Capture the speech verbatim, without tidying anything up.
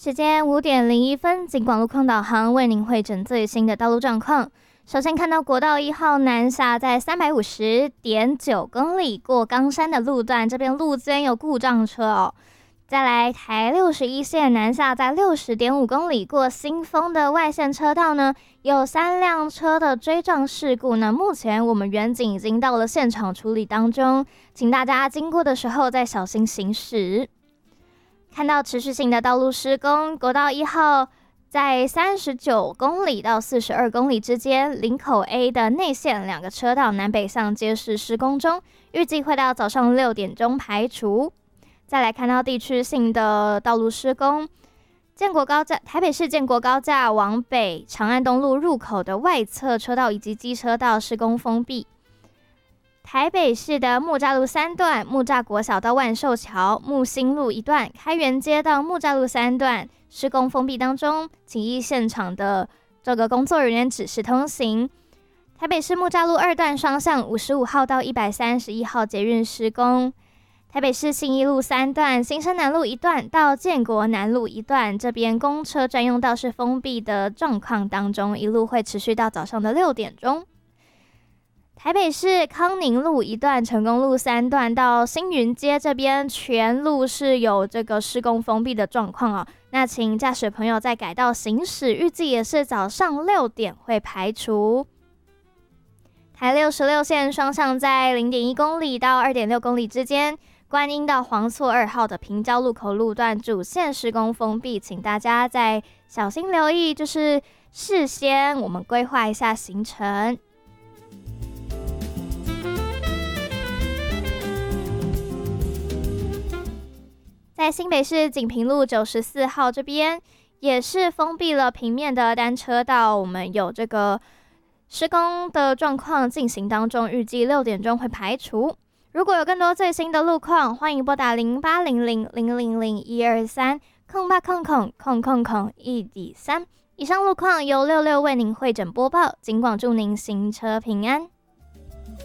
时间五点零一分，警广路况导航为您汇整最新的道路状况。首先看到国道一号南下在三百五十点九公里过冈山的路段，这边路肩有故障车哦。再来台六十一线南下在六十点五公里过新丰的外线车道呢，有三辆车的追撞事故呢。目前我们远警已经到了现场处理当中，请大家经过的时候再小心行驶。看到持续性的道路施工，国道一号在三十九公里到四十二公里之间，林口 A 的内线两个车道南北向皆是施工中，预计会到早上六点钟排除。再来看到地区性的道路施工，建国高架台北市建国高架往北长安东路入口的外侧车道以及机车道施工封闭。台北市的木栅路三段、木栅国小到万寿桥、木星路一段、开元街到木栅路三段施工封闭当中，请依现场的这个工作人员指示通行。台北市木栅路二段双向五十五号到一百三十一号捷运施工。台北市信义路三段、新生南路一段到建国南路一段，这边公车专用道是封闭的状况当中，一路会持续到早上的六点钟。台北市康宁路一段、成功路三段到新云街这边，全路是有这个施工封闭的状况哦。那请驾驶朋友在改道行驶，预计也是早上六点会排除。台六十六线双向在零点一公里到二点六公里之间，观音到黄厝二号的平交路口路段主线施工封闭，请大家再小心留意，就是事先我们规划一下行程。在新北市锦屏路九十四号这边也是封闭了平面的单车道，我们有这个施工的状况进行当中，预计六点钟会排除。如果有更多最新的路况，欢迎拨打零八零零零零零一二三空八空空空空空一底三。以上路况由六六为您汇整播报，警广祝您行车平安。